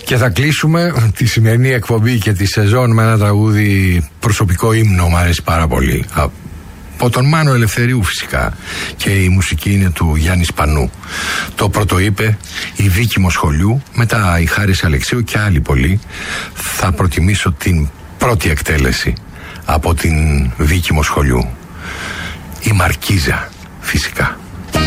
Και θα κλείσουμε τη σημερινή εκπομπή και τη σεζόν με ένα τραγούδι προσωπικό ύμνο, μου αρέσει πάρα πολύ. Από τον Μάνο Ελευθερίου φυσικά. Και η μουσική είναι του Γιάννη Σπανού. Το πρώτο είπε η Βίκη Μοσχολιού, μετά η Χάρης Αλεξίου και άλλοι πολλοί. Θα προτιμήσω την πρώτη εκτέλεση από την Βίκη Μοσχολιού. Η Μαρκίζα φυσικά.